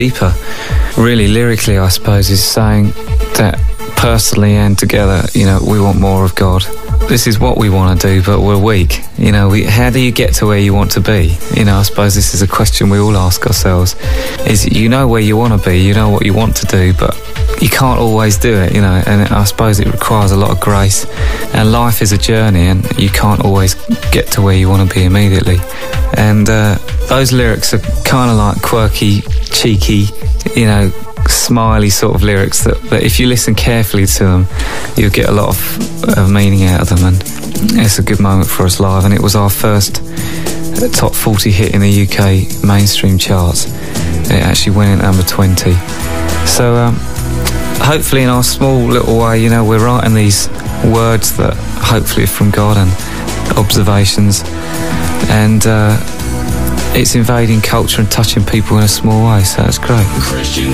deeper. Really, lyrically, I suppose, is saying that personally and together, we want more of God. This is what we want to do, but we're weak. How do you get to where you want to be? I suppose this is a question we all ask ourselves. Is where you want to be, you know what you want to do, but you can't always do it, and I suppose it requires a lot of grace. And life is a journey, and you can't always get to where you want to be immediately. And those lyrics are kind of like quirky, cheeky, smiley sort of lyrics that if you listen carefully to them, you'll get a lot of meaning out of them. And it's a good moment for us live, and it was our first top 40 hit in the UK mainstream charts. It actually went in number 20. So hopefully in our small little way, we're writing these words that hopefully are from God and observations, and it's invading culture and touching people in a small way, so it's great.